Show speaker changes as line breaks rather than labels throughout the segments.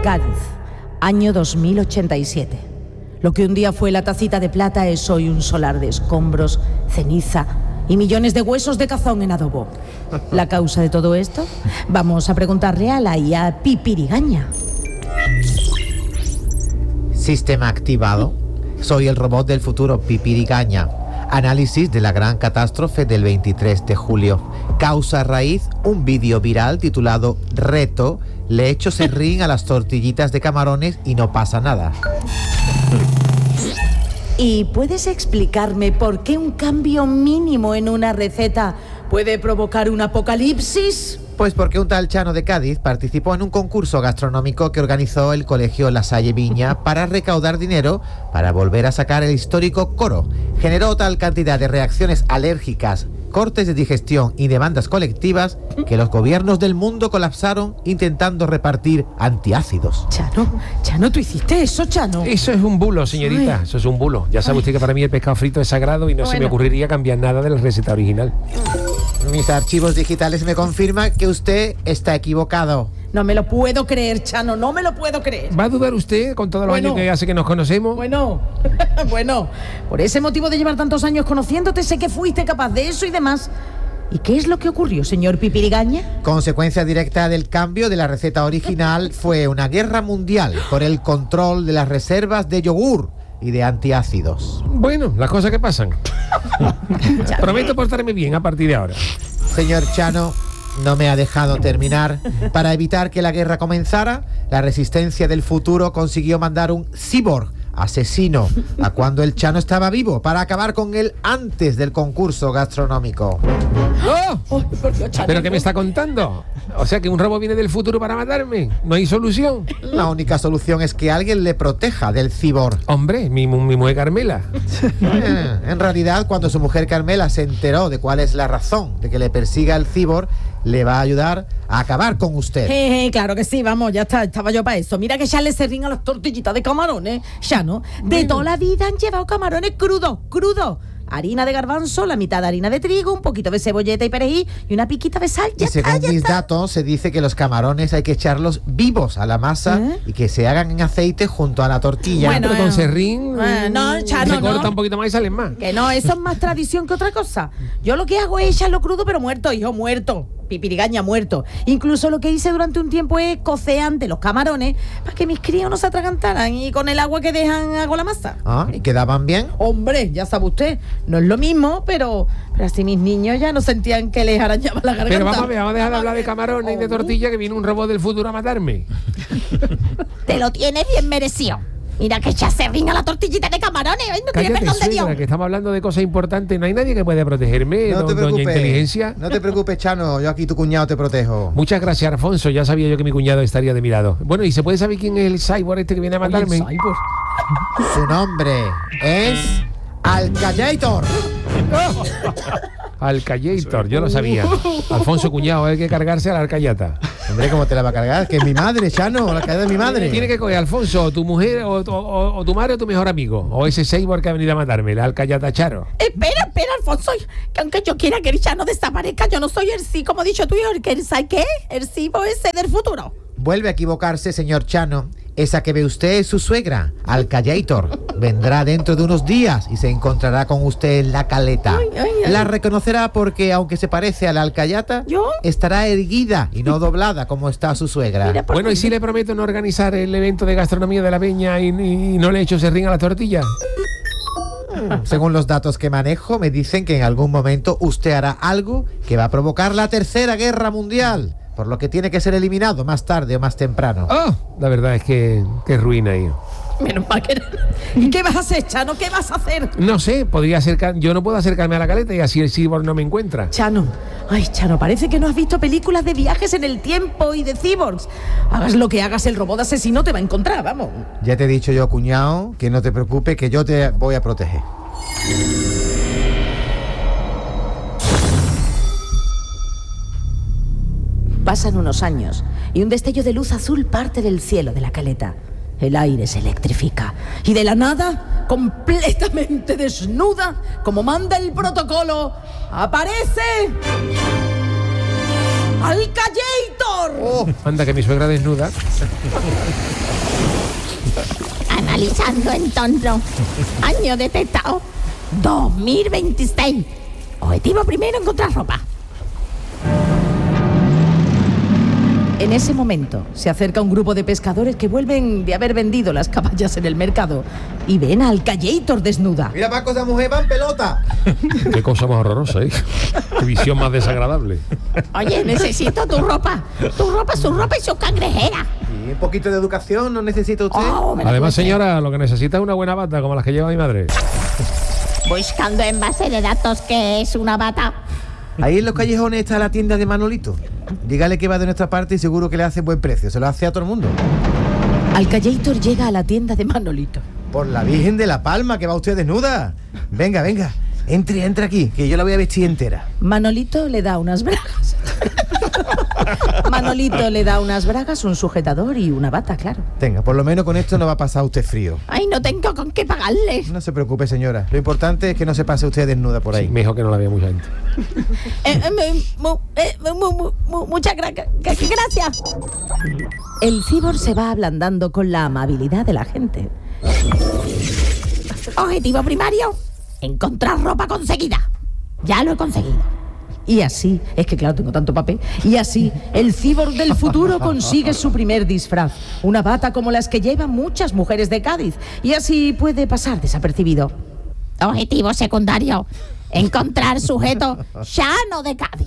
Cádiz, año 2087. Lo que un día fue la tacita de plata es hoy un solar de escombros, ceniza y millones de huesos de cazón en adobo. ¿La causa de todo esto? Vamos a preguntarle a la IA Pipirigaña.
Sistema activado. Soy el robot del futuro Pipirigaña. Análisis de la gran catástrofe del 23 de julio. Causa raíz, un vídeo viral titulado Reto. Le echo serrín a las tortillitas de camarones y no pasa nada.
¿Y puedes explicarme por qué un cambio mínimo en una receta puede provocar un apocalipsis?
Pues porque un tal Chano de Cádiz participó en un concurso gastronómico que organizó el colegio La Salle Viña para recaudar dinero para volver a sacar el histórico coro. Generó tal cantidad de reacciones alérgicas, cortes de digestión y demandas colectivas que los gobiernos del mundo colapsaron intentando repartir antiácidos.
Chano, ¿tú hiciste eso, Chano?
Eso es un bulo, señorita.
Ay.
Eso es un bulo. Ya sabe usted que para mí el pescado frito es sagrado y no se me ocurriría cambiar nada de la receta original.
Mis archivos digitales me confirman que usted está equivocado.
No me lo puedo creer, Chano, no me lo puedo creer.
¿Va a dudar usted con todos los años que hace que nos conocemos?
Bueno, por ese motivo de llevar tantos años conociéndote, sé que fuiste capaz de eso y demás. ¿Y qué es lo que ocurrió, señor Pipirigaña?
Consecuencia directa del cambio de la receta original fue una guerra mundial por el control de las reservas de yogur y de antiácidos.
Bueno, las cosas que pasan. Prometo portarme bien a partir de ahora.
Señor Chano, no me ha dejado terminar. Para evitar que la guerra comenzara, la resistencia del futuro consiguió mandar un cyborg asesino a cuando el Chano estaba vivo para acabar con él antes del concurso gastronómico.
¡Oh! ¿Pero qué me está contando? O sea, que un robot viene del futuro para matarme. ¿No hay solución?
La única solución es que alguien le proteja del cyborg.
Hombre, mi mujer Carmela.
En realidad, cuando su mujer Carmela se enteró de cuál es la razón de que le persiga el cyborg, le va a ayudar a acabar con usted.
Claro que sí, vamos, ya está, estaba yo para eso. Mira que ya le serrín a las tortillitas de camarones, ya no. De toda la vida han llevado camarones crudos. Harina de garbanzo, la mitad de harina de trigo, un poquito de cebolleta y perejil y una piquita de sal.
Y según mis datos, se dice que los camarones hay que echarlos vivos a la masa y que se hagan en aceite junto a la tortilla.
Bueno, pero con serrín
Chano,
se corta un poquito más y salen más.
Que no, eso es más tradición que otra cosa. Yo lo que hago es echarlo crudo, pero muerto, hijo, muerto. Pipirigaña muerto. Incluso lo que hice durante un tiempo es cocer antes los camarones para que mis críos no se atragantaran y con el agua que dejan hago la masa.
¿Y quedaban bien?
Hombre, ya sabe usted, no es lo mismo, pero así mis niños ya no sentían que les arañaba la garganta.
Pero vamos a dejar de hablar de camarones y de tortilla, que viene un robot del futuro a matarme.
Te lo tienes bien merecido. Mira que ya se ringa la tortillita de camarones. Ay, no tiene perdón de Dios.
Que estamos hablando de cosas importantes. No hay nadie que pueda protegerme,
no te
doña Inteligencia.
No te preocupes, Chano. Yo aquí, tu cuñado, te protejo.
Muchas gracias, Alfonso. Ya sabía yo que mi cuñado estaría de mi lado. Bueno, ¿y se puede saber quién es el cyborg este que viene a matarme?
Oye,
su nombre es Alcayator.
Alcayator, yo lo sabía. Alfonso, cuñado, hay que cargarse a la alcayata.
Hombre, ¿cómo te la va a cargar? Que es mi madre, Chano, la alcayata es mi madre.
Tiene que coger Alfonso, o tu mujer, o tu madre, o tu mejor amigo. O ese cyborg que ha venido a matarme, la alcayata Charo.
Espera, Alfonso, que aunque yo quiera que el Chano desaparezca, yo no soy el sí, como ha dicho tú, que el ¿sabes qué? El cyborg ese del futuro.
Vuelve a equivocarse, señor Chano. Esa que ve usted es su suegra, Alcayator. Vendrá dentro de unos días y se encontrará con usted en la caleta. La reconocerá porque, aunque se parece a la alcayata, estará erguida y no doblada como está su suegra.
Bueno, ¿y si le prometo no organizar el evento de gastronomía de la Peña y no le echo serrín a la tortilla?
Según los datos que manejo, me dicen que en algún momento usted hará algo que va a provocar la Tercera Guerra Mundial, por lo que tiene que ser eliminado más tarde o más temprano.
La verdad es que ruina ahí.
Menos mal que... ¿Y qué vas a hacer, Chano? ¿Qué vas a hacer?
No sé, yo no puedo acercarme a la caleta y así el cyborg no me encuentra.
Chano, parece que no has visto películas de viajes en el tiempo y de cyborgs. Hagas lo que hagas, el robot asesino te va a encontrar, vamos.
Ya te he dicho yo, cuñado, que no te preocupes, que yo te voy a proteger.
Pasan unos años y un destello de luz azul parte del cielo de la caleta. El aire se electrifica y de la nada, completamente desnuda, como manda el protocolo, aparece ¡Alcallator!
Anda, que mi suegra desnuda.
Analizando entorno. Año detectado 2026. Objetivo primero, encontrar ropa.
En ese momento se acerca un grupo de pescadores que vuelven de haber vendido las caballas en el mercado y ven a Alcallator desnuda.
Mira, Paco, esa mujer va en pelota.
Qué cosa más horrorosa, ¿eh? Qué visión más desagradable.
Oye, necesito tu ropa. Tu ropa, su ropa y su cangrejera.
Y un poquito de educación no necesita usted.
Oh, me lo
Además,
cuente.
señora, lo que necesita es una buena bata como las que lleva mi madre.
Buscando en base de datos qué es una bata.
Ahí en los callejones está la tienda de Manolito. Dígale que va de nuestra parte y seguro que le hace buen precio. Se lo hace a todo el mundo.
Alcallator llega a la tienda de Manolito.
Por la Virgen de la Palma, que va usted desnuda. Venga, venga. Entre aquí, que yo la voy a vestir entera.
Manolito le da unas bragas. Manolito le da unas bragas, un sujetador y una bata, claro.
Tenga, por lo menos con esto no va a pasar usted frío.
Ay, no tengo con qué pagarle.
No se preocupe, señora. Lo importante es que no se pase usted desnuda por ahí.
Sí, mejor que no la vea mucha gente.
Muchas gracias.
El cibor se va ablandando con la amabilidad de la gente.
Objetivo primario, encontrar ropa conseguida. Ya lo he conseguido.
Y así, es que claro, tengo tanto papel, y así el cibor del futuro consigue su primer disfraz, una bata como las que llevan muchas mujeres de Cádiz, y así puede pasar desapercibido.
Objetivo secundario, encontrar sujeto llano de Cádiz.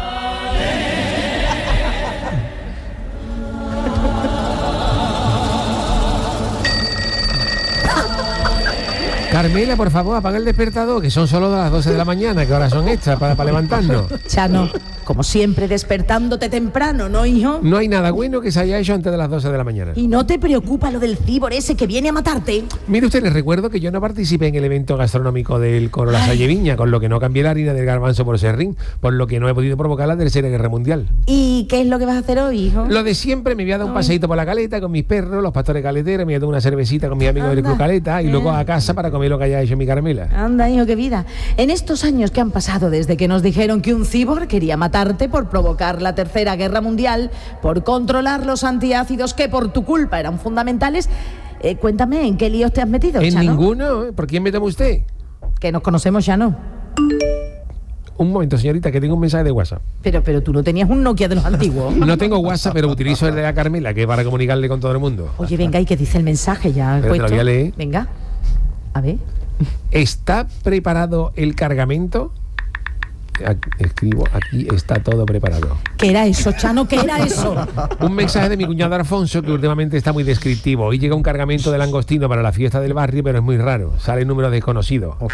Carmela, por favor, apaga el despertador, que son solo las 12 de la mañana, que ahora son extras para levantarnos.
Chano, como siempre despertándote temprano, ¿no, hijo?
No hay nada bueno que se haya hecho antes de las 12 de la mañana.
¿Y no te preocupa lo del cibor ese que viene a matarte?
Mire usted, les recuerdo que yo no participé en el evento gastronómico del Coro La Salle Viña, con lo que no cambié la harina del garbanzo por serrín, por lo que no he podido provocar la Tercera Guerra Mundial.
¿Y qué es lo que vas a hacer hoy, hijo?
Lo de siempre, me voy a dar un paseíto por la caleta con mis perros, los pastores caleteros, me voy a dar una cervecita con mis amigos del
Anda.
Club Caleta y luego a casa para comer lo que haya hecho mi Carmela.
Anda, hijo, qué vida. En estos años que han pasado desde que nos dijeron que un cibor quería matarte por provocar la Tercera Guerra Mundial, por controlar los antiácidos que por tu culpa eran fundamentales, cuéntame, ¿en qué líos te has metido,
En
Chano?
ninguno, ¿eh? ¿Por quién me toma usted?
Que nos conocemos ya, ¿no?
Un momento, señorita, que tengo un mensaje de WhatsApp.
Pero tú no tenías un Nokia de los antiguos.
No tengo WhatsApp, pero utilizo el de la Carmela, que es para comunicarle con todo el mundo.
Oye, venga, ¿y qué dice el mensaje ya?
Pero te lo
puesto?
voy a leer.
Venga, a ver.
¿Está preparado el cargamento? Escribo, aquí está todo preparado.
¿Qué era eso, Chano? ¿Qué era eso?
Un mensaje de mi cuñado Alfonso, que últimamente está muy descriptivo. Hoy llega un cargamento de langostino para la fiesta del barrio, pero es muy raro. Sale número desconocido.
Ojo.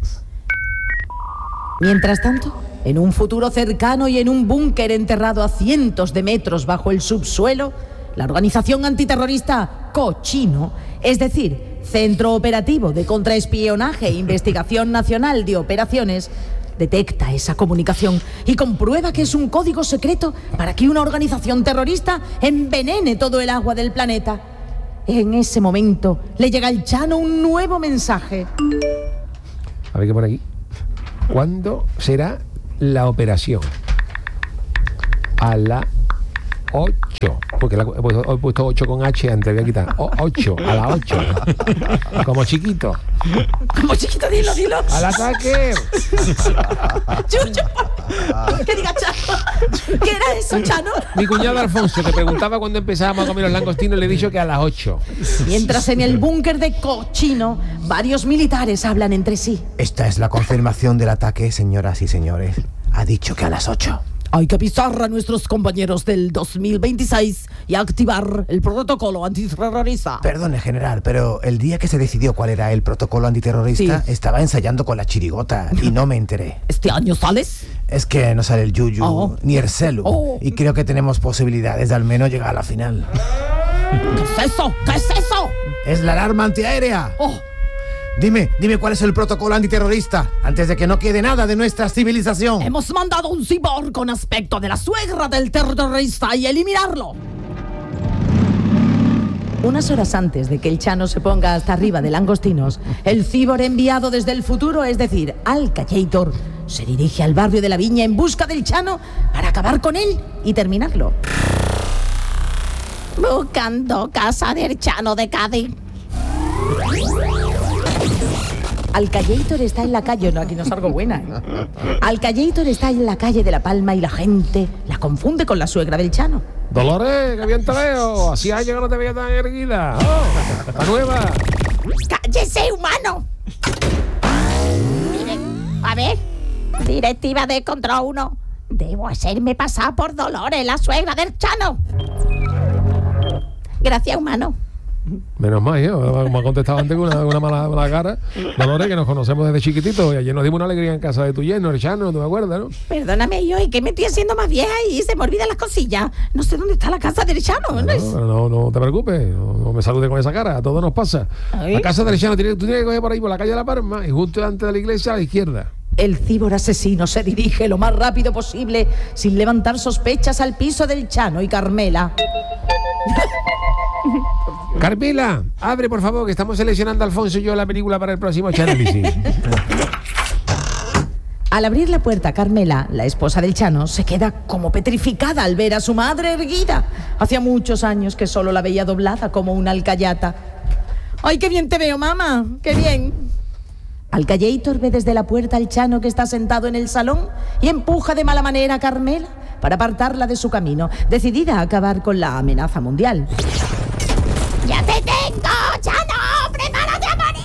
Mientras tanto, en un futuro cercano y en un búnker enterrado a cientos de metros bajo el subsuelo, la organización antiterrorista Cochino, es decir, Centro Operativo de Contraespionaje e Investigación Nacional de Operaciones, detecta esa comunicación y comprueba que es un código secreto para que una organización terrorista envenene todo el agua del planeta. En ese momento le llega al Chano un nuevo mensaje.
A ver qué pone aquí. ¿Cuándo será la operación? A la 8. Porque he puesto 8 con H antes, voy a quitar. 8, a la 8. Como chiquito.
Como chiquito, dilo.
¡Al ataque!
Chucho. ¿Qué diga Chano? ¿Qué era eso, Chano?
Mi cuñado Alfonso, que preguntaba cuándo empezábamos a comer los langostinos, le he dicho que a las 8.
Mientras en el búnker de Cochino, varios militares hablan entre sí.
Esta es la confirmación del ataque, señoras y señores. Ha dicho que a las 8.
Hay que avisar a nuestros compañeros del 2026 y activar el protocolo antiterrorista.
Perdone, general, pero el día que se decidió cuál era el protocolo antiterrorista,
Sí.
estaba ensayando con la chirigota y no me enteré.
¿Este año sales?
Es que no sale el yuyu
Oh.
ni el celu.
Oh.
Y creo que tenemos posibilidades de al menos llegar a la final.
¿Qué es eso? ¿Qué es eso?
¡Es la alarma antiaérea!
Oh,
Dime cuál es el protocolo antiterrorista, antes de que no quede nada de nuestra civilización.
hemos mandado un cibor con aspecto de la suegra del terrorista y eliminarlo. Unas horas antes de que el Chano se ponga hasta arriba de langostinos, el cibor enviado desde el futuro, es decir, Alcallator, se dirige al barrio de la Viña en busca del Chano para acabar con él y terminarlo.
Buscando casa del Chano de Cádiz.
Alcayator está en la calle, no, aquí no salgo buena, ¿eh? Alcayator está en la calle de La Palma y la gente la confunde con la suegra del Chano.
Dolores, que bien te veo. Hacía años que no te veía tan erguida. ¡Oh! ¡La nueva!
¡Cállese, humano! Mire, a ver, directiva de Control 1. Debo hacerme pasar por Dolores, la suegra del Chano. Gracias, humano.
Menos mal, como ha contestado antes con una mala cara. Dolores, que nos conocemos desde chiquititos y ayer nos dimos una alegría en casa de tu yerno, el Chano, ¿tú me acuerdas, no?
Perdóname, yo, y que me estoy haciendo más vieja y se me olvidan las cosillas. No sé dónde está la casa del Chano.
No te preocupes, no me saludes con esa cara, a todos nos pasa.
Ay.
La casa del Chano, tú tienes que coger por ahí, por la calle de La Palma, y justo delante de la iglesia a la izquierda.
El cíbor asesino se dirige lo más rápido posible, sin levantar sospechas, al piso del Chano y Carmela.
Carmela, abre por favor, que estamos seleccionando a Alfonso y yo la película para el próximo análisis.
Al abrir la puerta, Carmela, la esposa del Chano, se queda como petrificada al ver a su madre erguida. Hacía muchos años que solo la veía doblada como una alcayata. ¡Ay, qué bien te veo, mamá! ¡Qué bien! Alcayator ve desde la puerta al Chano que está sentado en el salón y empuja de mala manera a Carmela para apartarla de su camino, decidida a acabar con la amenaza mundial.
¡Ya te tengo, Chano! ¡Prepárate a morir!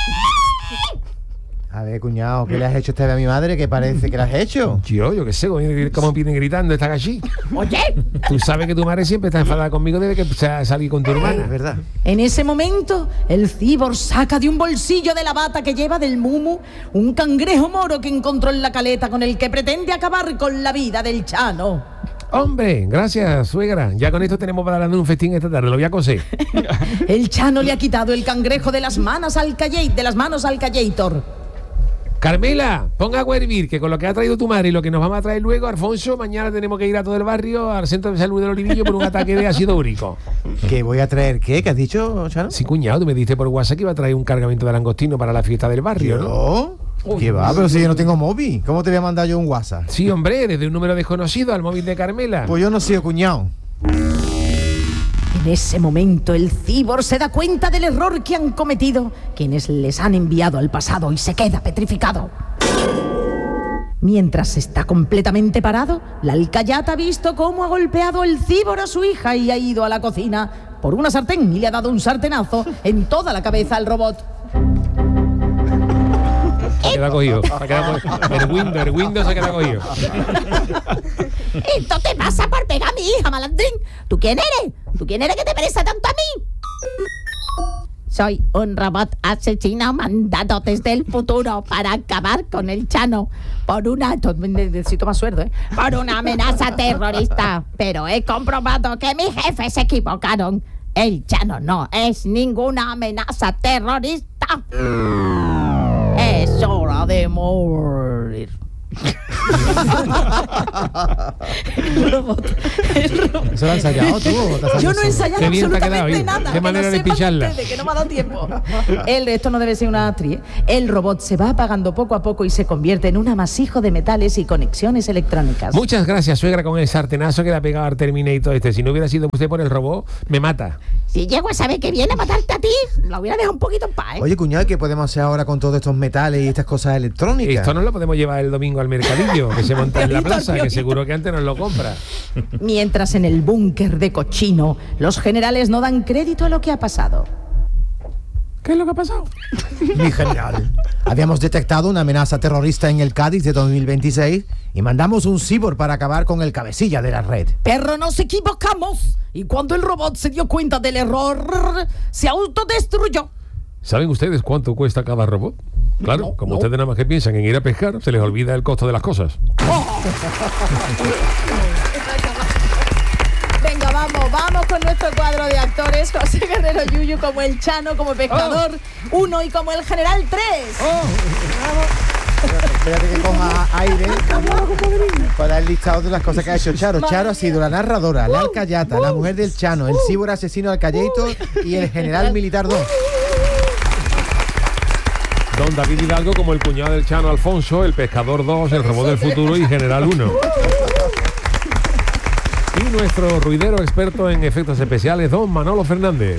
A ver, cuñado, ¿qué le has hecho a mi madre? ¿Qué parece que le has hecho?
Yo qué sé, cómo viene gritando esta allí.
Oye,
Tú sabes que tu madre siempre está enfadada conmigo desde que salí con tu hermana.
Es verdad.
En ese momento, el cíbor saca de un bolsillo de la bata que lleva del mumu un cangrejo moro que encontró en la caleta con el que pretende acabar con la vida del Chano.
Hombre, gracias, suegra. Ya con esto tenemos para darle un festín esta tarde, lo voy a coser.
El Chano le ha quitado el cangrejo de las manos al Alcayator.
Carmela, ponga agua a hervir, que con lo que ha traído tu madre y lo que nos vamos a traer luego, Alfonso, mañana tenemos que ir a todo el barrio, al centro de salud del Olivillo, por un ataque de ácido úrico.
¿Qué voy a traer? ¿Qué? ¿Qué has dicho, Chano?
Sí, cuñado, tú me dijiste por WhatsApp que iba a traer un cargamento de langostino para la fiesta del barrio, ¿no?
¿Yo? ¿Qué va? Pero si yo no tengo móvil, ¿cómo te voy a mandar yo un WhatsApp?
Sí, hombre, desde un número desconocido al móvil de Carmela.
Pues yo no soy cuñado.
En ese momento, el cíbor se da cuenta del error que han cometido quienes les han enviado al pasado y se queda petrificado. Mientras está completamente parado, la alcayata ha visto cómo ha golpeado el cíbor a su hija y ha ido a la cocina por una sartén y le ha dado un sartenazo en toda la cabeza al robot.
Se queda cogido. El Windows se queda cogido.
esto te pasa por pegar a mi hija, malandrín. ¿Tú quién eres? ¿Tú quién eres que te parece tanto a mí? Soy un robot asesino mandado desde el futuro para acabar con el Chano por una...
Necesito más sueldo, ¿eh?
Por una amenaza terrorista. Pero he comprobado que mis jefes se equivocaron. El Chano no es ninguna amenaza terrorista. Es hora de morir.
El robot.
¿Eso lo has ensayado tú?
Yo no he ensayado
Qué bien te ha
absolutamente
quedado,
nada.
qué manera de picharla.
Que no me ha dado tiempo. Esto no debe ser una actriz, ¿eh? El robot se va apagando poco a poco y se convierte en un amasijo de metales y conexiones electrónicas.
Muchas gracias, suegra, con el sartenazo que le ha pegado al Terminator este. Si no hubiera sido usted por el robot, me mata.
Si llego a saber que viene a matarte a ti, la hubiera dejado un poquito en paz, ¿eh?
Oye, cuñado, ¿qué podemos hacer ahora con todos estos metales y estas cosas electrónicas?
Esto no lo podemos llevar el domingo al mercadillo, que se monta en la plaza, que seguro que antes nos lo compra.
Mientras en el búnker de Cochino, los generales no dan crédito a lo que ha pasado.
¿Qué es lo que ha pasado?
Mi general, habíamos detectado una amenaza terrorista en el Cádiz de 2026 y mandamos un cíbor para acabar con el cabecilla de la red.
Pero nos equivocamos. Y cuando el robot se dio cuenta del error, se autodestruyó.
¿Saben ustedes cuánto cuesta cada robot? Claro, como ustedes nada más que piensan en ir a pescar, se les olvida el costo de las cosas.
Venga, vamos con nuestro cuadro de actores. José Guerrero Yuyu como el Chano, como pescador 1 y como el general 3.
Espérate que coja aire para el listado de las cosas que ha hecho Charo. Charo ha sido la narradora, la alcayata, la mujer del Chano, el cíbor asesino Alcayator y el general militar 2.
Don David Hidalgo como el cuñado del Chano Alfonso, el Pescador 2, el Robot del Futuro y General 1. Y nuestro ruidero experto en efectos especiales, don Manolo Fernández.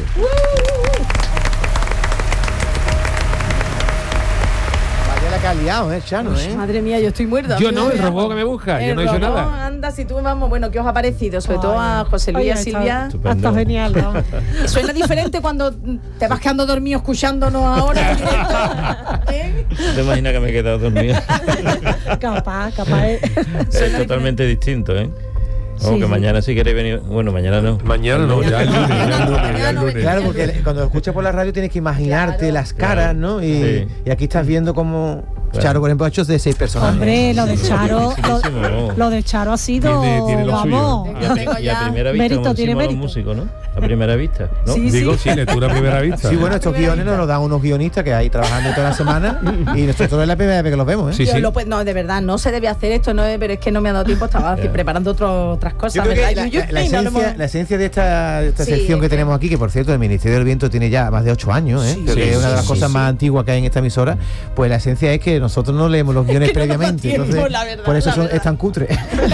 Que ha liado, Chano,
Madre mía, yo estoy muerta.
Yo no, el robot que me busca, yo no he dicho nada.
Anda, si tú vamos, bueno, ¿qué os ha parecido? Sobre todo a José Luis y a Silvia.
Está genial, ¿no?
Suena diferente cuando te vas quedando dormido escuchándonos ahora.
¿Te imaginas que me he quedado dormido?
Capaz.
Es totalmente distinto, ¿eh? Como que mañana si queréis venir. Bueno, mañana no.
Mañana no, ya el lunes.
Claro, porque cuando lo escuchas por la radio tienes que imaginarte las caras, ¿no? Y aquí estás viendo como Charo, por ejemplo, ha hecho de 6 personajes.
Hombre, lo de Charo, lo de Charo ha sido,
tiene lo
vamos.
Y a primera vista,
Mérito,
como
tiene
decimos los
mérito.
músicos, ¿no? A primera vista, ¿no?
Digo, sí, lectura a primera vista.
Sí, bueno, estos guiones nos los dan unos guionistas que hay trabajando toda la semana y nosotros es la primera vez que los vemos,
Sí, sí.
No, de verdad, no se debe hacer esto, no, pero es que no me ha dado tiempo, estaba preparando otras cosas.
Yo creo que
¿verdad?
la esencia de esta sección que tenemos aquí, que por cierto el Ministerio del Viento tiene ya más de 8 años, creo que es una de las cosas más antiguas que hay en esta emisora, pues la esencia es que nosotros no leemos los guiones previamente, entonces por eso es tan cutre.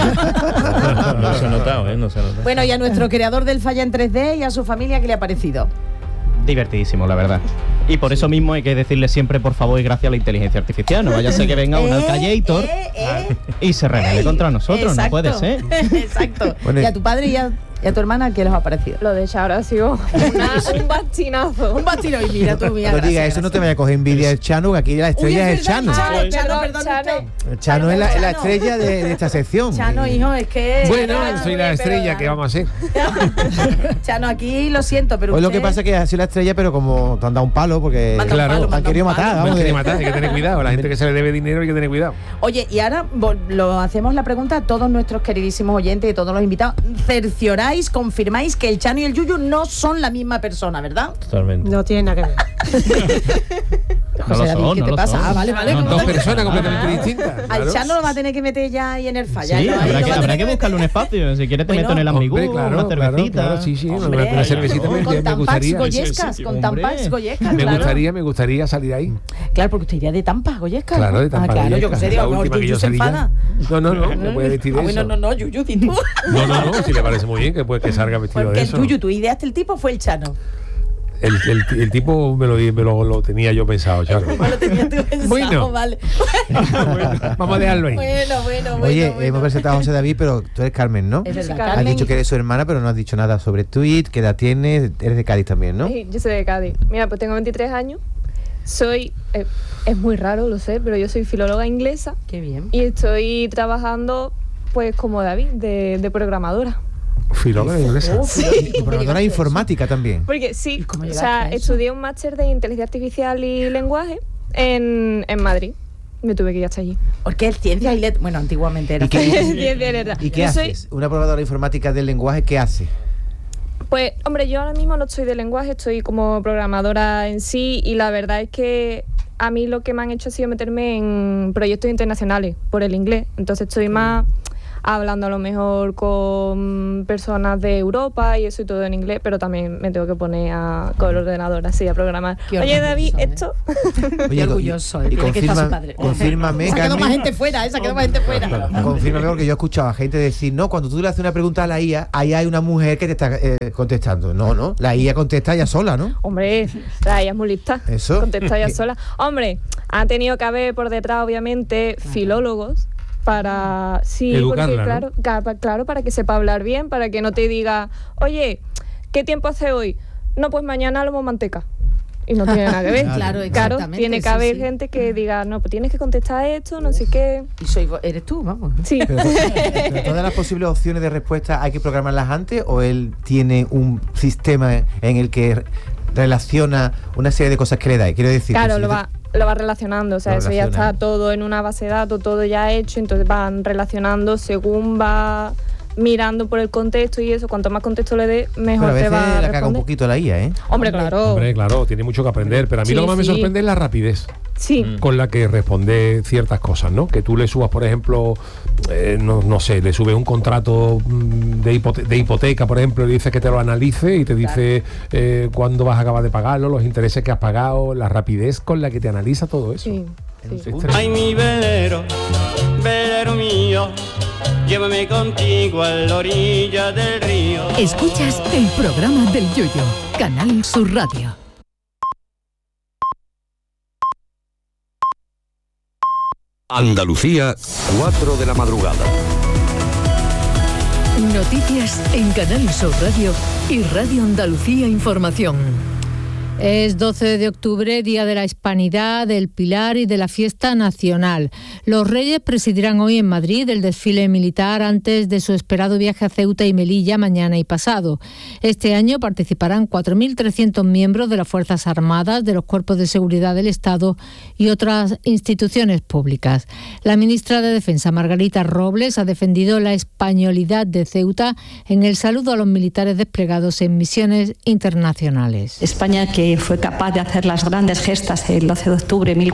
No se ha notado, no se ha notado.
Bueno, y a nuestro creador del Falla en 3D y a su familia, ¿qué le ha parecido?
Divertidísimo, la verdad. Y por eso mismo hay que decirle siempre, por favor, y gracias a la inteligencia artificial. No vaya a ser que venga un Alcallator y se rebele contra nosotros.
Exacto.
No puede ser.
Exacto.
Bueno,
y a tu padre y a tu hermana, ¿qué les ha parecido?
Lo de Charo ha sido un bastinazo.
Un bastino, y mira tú, mira.
No digas eso, no te vaya a coger envidia el Chano, que aquí la estrella es el Chano.
Chano, perdón.
El Chano es la estrella de esta sección.
Chano, hijo, es que...
Bueno, soy la estrella, ¿qué vamos a hacer?
Chano, aquí lo siento, pero
Pues lo
usted-
que pasa es que ha sido la estrella, pero como te han dado un palo, porque
Manda un
Claro,
palo,
han
manda
querido
un palo.
matar.
No
vamos,
hay que
de-
matar, hay que tener cuidado. La gente que se le debe dinero hay que tener cuidado.
Oye, y ahora lo hacemos la pregunta a todos nuestros queridísimos oyentes y todos los invitados. Cercioráis, confirmáis que el Chano y el Yuyu no son la misma persona, ¿verdad?
Totalmente.
No tiene nada que ver.
José David, ¿qué te pasa? Ah, vale.
Son dos personas completamente distintas.
Al
claro.
Chano lo va a tener que meter ya ahí en el Falla.
Sí,
¿no? Ahí
habrá
lo
que,
va a
habrá
tener
que buscarle un espacio. Si quieres te
Bueno,
meto en el amigú,
Hombre, claro,
una cervecita.
claro, sí,
Hombre,
una cervecita me
con tampax
gustaría.
goyescas, con
Hombre.
tampax goyescas,
Me
claro.
gustaría salir ahí.
Claro, porque usted iría de tampas goyescas.
Claro,
¿no?
de Tampa.
Claro, yo que sé, digo,
La
mejor
última que
Yuyu
yo
se
salía.
enfada.
No puede vestir de
Bueno,
eso.
no, Yuyu, di tú.
No, si le parece muy bien que salga vestido
Porque
de
el
eso.
Yuyu, tú ideaste el tipo, fue el Chano.
El tipo me lo tenía yo pensado, Charo.
No lo tenías tú pensado,
Bueno.
vale.
Vamos a dejarlo ahí.
Bueno.
Oye, hemos presentado a José David, pero tú eres Carmen, ¿no?
Es verdad,
Has
Has
Carmen.
dicho que eres su hermana, pero no has dicho nada sobre tweet, qué edad tienes, eres de Cádiz también, ¿no?
Sí, yo soy de Cádiz. Mira, pues tengo 23 años. Soy... es muy raro, lo sé, pero yo soy filóloga inglesa
Qué bien.
y estoy trabajando, pues, como David, de programadora.
Filóloga inglesa.
Y programadora de informática también.
Porque sí,
cómo
o
llegaste
sea,
a eso?
estudié un máster de inteligencia artificial y lenguaje en Madrid. Me tuve que ir hasta allí.
Porque es ciencia y letras. Bueno, antiguamente era.
¿Y qué,
Bien, verdad.
¿y qué
Yo soy-
haces? Una probadora de informática del lenguaje, ¿qué hace?
Pues, hombre, yo ahora mismo no estoy de lenguaje, estoy como programadora en sí y la verdad es que a mí lo que me han hecho ha sido meterme en proyectos internacionales por el inglés. Entonces estoy más hablando a lo mejor con personas de Europa y eso y todo en inglés, pero también me tengo que poner con el ordenador así a programar.
Qué
Oye,
orgulloso,
David,
¿eh?
esto...
Qué orgulloso. Y que está su padre.
Confírmame,
Se ha quedado
Carmen.
más gente fuera, se ha quedado más gente fuera.
Confírmame, porque yo he escuchado a gente decir, no, cuando tú le haces una pregunta a la IA, ahí hay una mujer que te está contestando. No, la IA contesta ella sola, ¿no?
Hombre, ella es muy lista.
Eso.
Contesta ella sola. Hombre, ha tenido que haber por detrás, obviamente, filólogos para... Sí,
Educarla,
porque claro, para que sepa hablar bien, para que no te diga, oye, ¿qué tiempo hace hoy? No, pues mañana lomo manteca. Y no tiene nada que ver.
Claro,
Claro,
exactamente,
tiene que
sí,
haber
sí.
gente que diga, no, pues tienes que contestar esto, no sé qué.
Y eres tú, vamos.
Sí.
Pero todas las posibles opciones de respuesta hay que programarlas antes, o él tiene un sistema en el que relaciona una serie de cosas que le da. Quiero decir,
Claro,
que si
lo va relacionando, o sea,
Lo
eso ya
relaciona.
está todo en una base de datos, todo ya hecho, entonces van relacionando según va mirando por el contexto y eso, cuanto más contexto le dé, mejor te va a
la caga un
responder.
poquito la IA, ¿eh?
Hombre, claro.
Hombre, claro, tiene mucho que aprender, pero a mí
Sí,
lo que más me
sí.
sorprende es la rapidez
Sí.
con la que responde ciertas cosas, ¿no? Que tú le subas, por ejemplo, no sé, le subes un contrato de hipoteca, por ejemplo, y le dices que te lo analice y te dice cuándo vas a acabar de pagarlo, los intereses que has pagado, la rapidez con la que te analiza todo eso.
Sí. Sí.
Ay, mi velero, velero mío, llévame contigo a la orilla del río.
Escuchas el programa del Yoyo, Canal Sur Radio.
Andalucía, 4 de la madrugada.
Noticias en Canal Sur Radio y Radio Andalucía Información.
Es 12 de octubre, Día de la Hispanidad, del Pilar y de la Fiesta Nacional. Los Reyes presidirán hoy en Madrid el desfile militar antes de su esperado viaje a Ceuta y Melilla mañana y pasado. Este año participarán 4.300 miembros de las Fuerzas Armadas, de los Cuerpos de Seguridad del Estado y otras instituciones públicas. La ministra de Defensa, Margarita Robles, ha defendido la españolidad de Ceuta en el saludo a los militares desplegados en misiones internacionales.
España, que fue capaz de hacer las grandes gestas el 12 de octubre de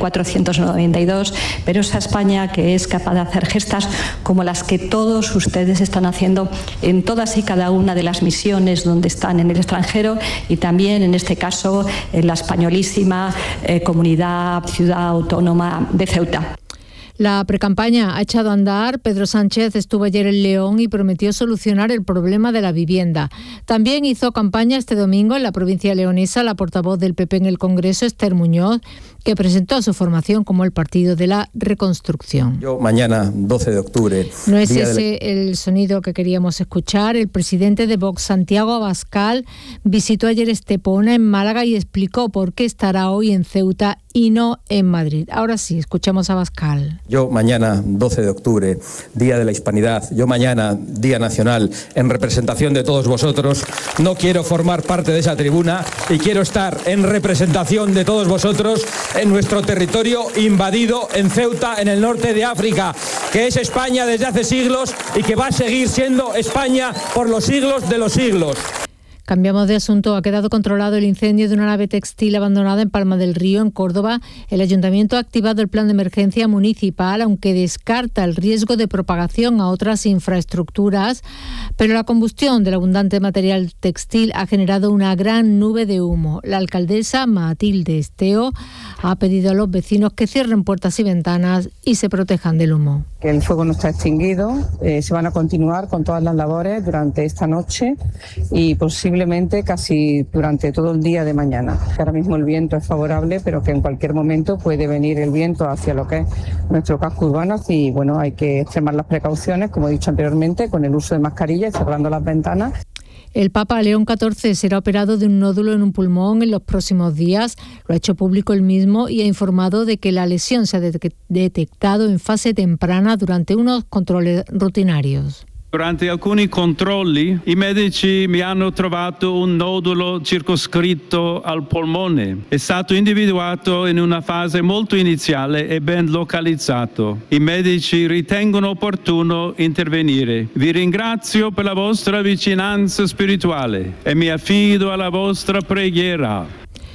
1492, pero esa España que es capaz de hacer gestas como las que todos ustedes están haciendo en todas y cada una de las misiones donde están en el extranjero y también en este caso en la españolísima comunidad, ciudad autónoma de Ceuta.
La precampaña ha echado a andar. Pedro Sánchez estuvo ayer en León y prometió solucionar el problema de la vivienda. También hizo campaña este domingo en la provincia leonesa la portavoz del PP en el Congreso, Esther Muñoz, que presentó a su formación como el Partido de la Reconstrucción.
Yo mañana, 12 de octubre...
No es ese el sonido que queríamos escuchar. El presidente de Vox, Santiago Abascal, visitó ayer Estepona, en Málaga, y explicó por qué estará hoy en Ceuta y no en Madrid. Ahora sí, escuchamos a Abascal.
Yo mañana, 12 de octubre, Día de la Hispanidad, yo mañana, Día Nacional, en representación de todos vosotros, no quiero formar parte de esa tribuna y quiero estar en representación de todos vosotros en nuestro territorio invadido en Ceuta, en el norte de África, que es España desde hace siglos y que va a seguir siendo España por los siglos de los siglos.
Cambiamos de asunto. Ha quedado controlado el incendio de una nave textil abandonada en Palma del Río, en Córdoba. El ayuntamiento ha activado el plan de emergencia municipal, aunque descarta el riesgo de propagación a otras infraestructuras. Pero la combustión del abundante material textil ha generado una gran nube de humo. La alcaldesa Matilde Esteo ha pedido a los vecinos que cierren puertas y ventanas y se protejan del humo.
Que el fuego no está extinguido, se van a continuar con todas las labores durante esta noche y posiblemente casi durante todo el día de mañana. Ahora mismo el viento es favorable, pero que en cualquier momento puede venir el viento hacia lo que es nuestro casco urbano y bueno, hay que extremar las precauciones, como he dicho anteriormente, con el uso de mascarilla y cerrando las ventanas.
El Papa León XIV será operado de un nódulo en un pulmón en los próximos días. Lo ha hecho público él mismo y ha informado de que la lesión se ha detectado en fase temprana durante unos controles rutinarios.
Durante alcuni controlli i medici mi hanno trovato un nodulo circoscritto al polmone. È stato individuato in una fase molto iniziale e ben localizzato. I medici ritengono opportuno intervenire. Vi ringrazio per la vostra vicinanza spirituale e mi affido alla vostra preghiera.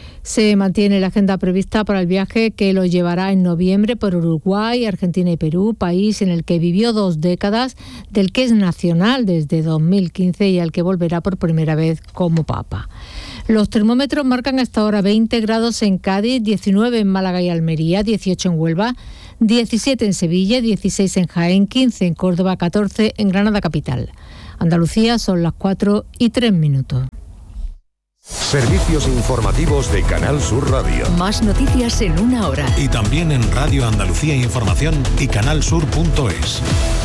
Se mantiene la agenda prevista para el viaje que lo llevará en noviembre por Uruguay, Argentina y Perú, país en el que vivió 2 décadas, del que es nacional desde 2015 y al que volverá por primera vez como Papa. Los termómetros marcan hasta ahora 20 grados en Cádiz, 19 en Málaga y Almería, 18 en Huelva, 17 en Sevilla, 16 en Jaén, 15 en Córdoba, 14 en Granada capital. Andalucía, son las 4:03.
Servicios informativos de Canal Sur Radio.
Más noticias en una hora.
Y también en Radio Andalucía Información y canalsur.es.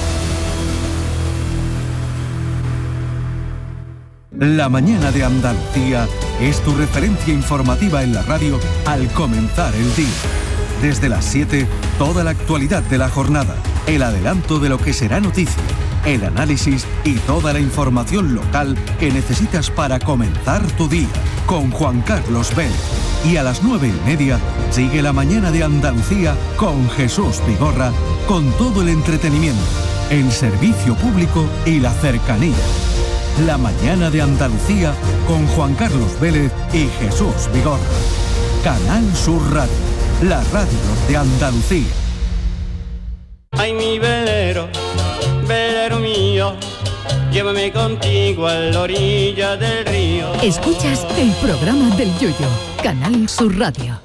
La mañana de Andalucía es tu referencia informativa en la radio al comenzar el día. Desde las 7, toda la actualidad de la jornada, el adelanto de lo que será noticia, el análisis y toda la información local que necesitas para comenzar tu día, con Juan Carlos Vélez. Y a las 9:30 sigue la mañana de Andalucía con Jesús Vigorra, con todo el entretenimiento, el servicio público y la cercanía. La mañana de Andalucía con Juan Carlos Vélez y Jesús Vigorra. Canal Sur Radio, la radio de Andalucía.
Ay, mi velero, velero mío, llévame contigo a la orilla del río.
Escuchas el programa del Yoyo, Canal Sur Radio.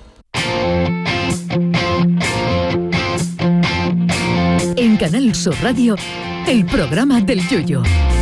En Canal Sur Radio, el programa del Yoyo.